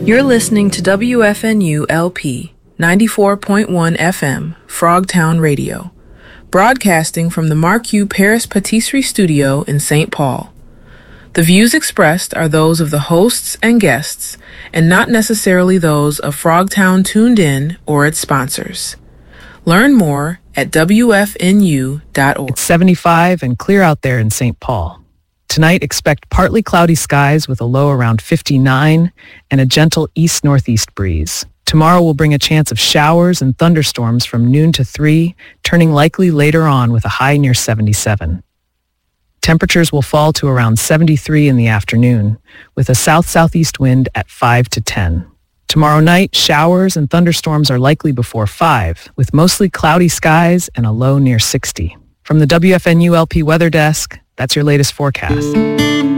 You're listening to WFNU LP 94.1 FM, Frogtown Radio, broadcasting from the Marque Paris Patisserie Studio in St. Paul. The views expressed are those of the hosts and guests, and not necessarily those of Frogtown Tuned In or its sponsors. Learn more at WFNU.org. It's 75 and clear out there in St. Paul. Tonight, expect partly cloudy skies with a low around 59 and a gentle east-northeast breeze. Tomorrow will bring a chance of showers and thunderstorms from noon to 3, turning likely later on with a high near 77. Temperatures will fall to around 73 in the afternoon, with a south-southeast wind at 5 to 10. Tomorrow night, showers and thunderstorms are likely before 5, with mostly cloudy skies and a low near 60. From the WFNU LP Weather Desk, that's your latest forecast.